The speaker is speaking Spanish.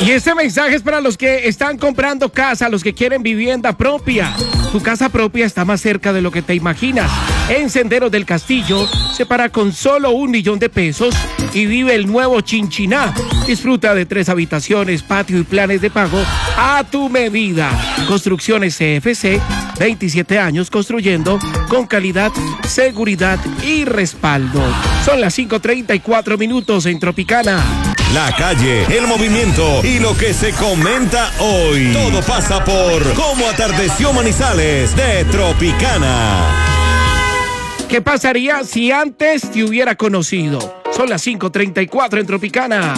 Y este mensaje es para los que están comprando casa, los que quieren vivienda propia. Tu casa propia está más cerca de lo que te imaginas. En Senderos del Castillo se para con solo 1 millón de pesos y vive el nuevo Chinchiná. Disfruta de 3 habitaciones, patio y planes de pago a tu medida. Construcciones CFC, 27 años construyendo con calidad, seguridad y respaldo. Son las 5:34 en Tropicana. La calle, el movimiento y lo que se comenta hoy. Todo pasa por Cómo atardeció Manizales de Tropicana. ¿Qué pasaría si antes te hubiera conocido? Son las 5:34 en Tropicana.